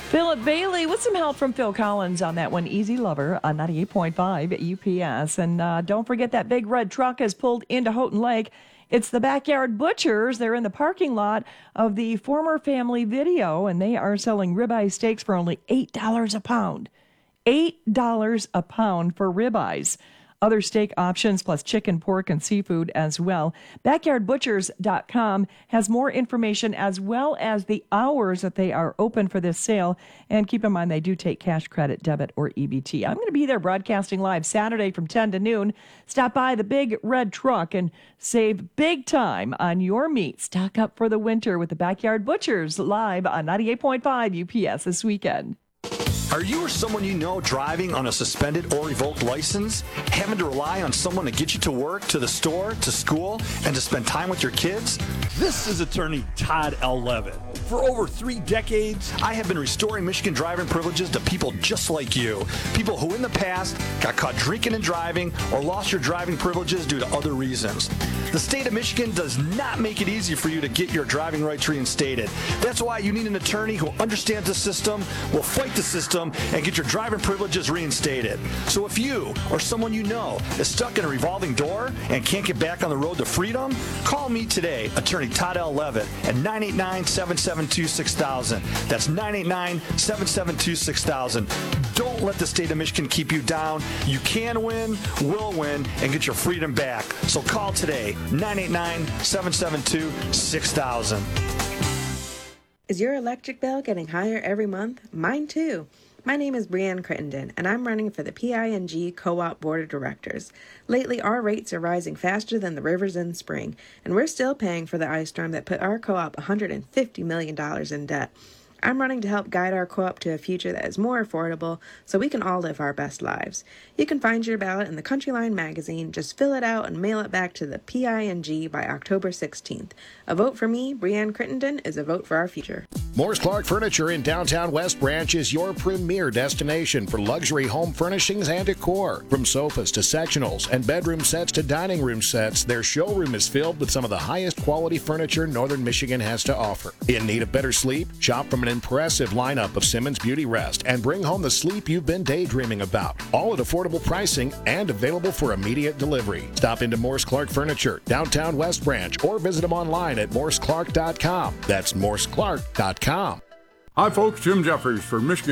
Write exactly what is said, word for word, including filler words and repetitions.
Philip Bailey with some help from Phil Collins on that one. Easy Lover on ninety-eight point five U P S. And uh, don't forget that big red truck has pulled into Houghton Lake. It's the Backyard Butchers. They're in the parking lot of the former family video, and they are selling ribeye steaks for only eight dollars a pound. eight dollars a pound for ribeyes. Other steak options plus chicken, pork, and seafood as well. backyard butchers dot com has more information as well as the hours that they are open for this sale. And keep in mind, they do take cash, credit, debit, or E B T. I'm going to be there broadcasting live Saturday from ten to noon. Stop by the big red truck and save big time on your meat. Stock up for the winter with the Backyard Butchers live on ninety-eight point five U P S this weekend. Are you or someone you know driving on a suspended or revoked license, having to rely on someone to get you to work, to the store, to school, and to spend time with your kids? This is attorney Todd L. Levitt. For over three decades, I have been restoring Michigan driving privileges to people just like you. People who in the past got caught drinking and driving or lost your driving privileges due to other reasons. The state of Michigan does not make it easy for you to get your driving rights reinstated. That's why you need an attorney who understands the system, will fight the system, and get your driving privileges reinstated. So if you or someone you know is stuck in a revolving door and can't get back on the road to freedom, call me today, attorney Todd L. Levitt, at nine eight nine, seven seven two, six thousand. That's nine eight nine, seven seven two, six thousand. Don't let the state of Michigan keep you down. You can win, will win, and get your freedom back. So call today, nine eight nine, seven seven two, six thousand. Is your electric bill getting higher every month? Mine too. My name is Brianne Crittenden, and I'm running for the P I N G Co-op Board of Directors. Lately, our rates are rising faster than the rivers in spring, and we're still paying for the ice storm that put our co-op one hundred fifty million dollars in debt. I'm running to help guide our co-op to a future that is more affordable so we can all live our best lives. You can find your ballot in the Country Line magazine. Just fill it out and mail it back to the P I N G by October sixteenth. A vote for me, Brianne Crittenden, is a vote for our future. Morris Clark Furniture in downtown West Branch is your premier destination for luxury home furnishings and decor. From sofas to sectionals and bedroom sets to dining room sets, their showroom is filled with some of the highest quality furniture Northern Michigan has to offer. In need of better sleep? Shop from an impressive lineup of Simmons Beauty Rest and bring home the sleep you've been daydreaming about. All at affordable pricing and available for immediate delivery. Stop into Morris Clark Furniture, downtown West Branch, or visit them online at morris clark dot com. That's morris clark dot com. Hi folks, Jim Jeffries for Michigan